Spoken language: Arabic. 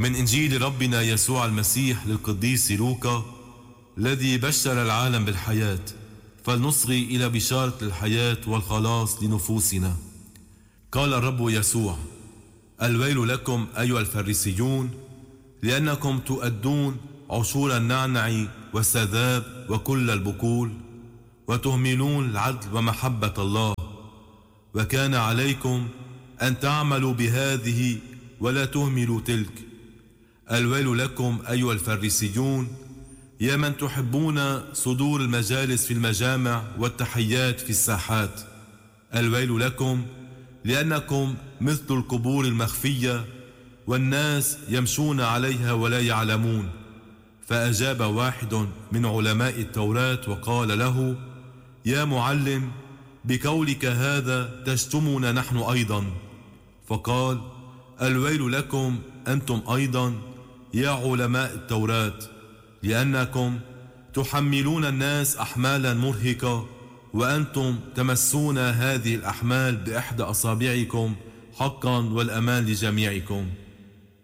من إنجيل ربنا يسوع المسيح للقديس لوقا الذي بشر العالم بالحياة، فلنصغي إلى بشارة الحياة والخلاص لنفوسنا. قال الرب يسوع: الويل لكم أيها الفريسيون، لأنكم تؤدون عشور النعنع والسذاب وكل البقول، وتهملون العدل ومحبة الله، وكان عليكم أن تعملوا بهذه ولا تهملوا تلك. الويل لكم أيها الفريسيون، يا من تحبون صدور المجالس في المجامع والتحيات في الساحات. الويل لكم لأنكم مثل القبور المخفية، والناس يمشون عليها ولا يعلمون. فأجاب واحد من علماء التوراة وقال له: يا معلم، بقولك هذا تشتمنا نحن أيضا. فقال: الويل لكم أنتم أيضا يا علماء التوراة، لأنكم تحملون الناس أحمالا مرهقة، وأنتم تمسون هذه الأحمال بإحدى أصابعكم حقا، والأمان لجميعكم.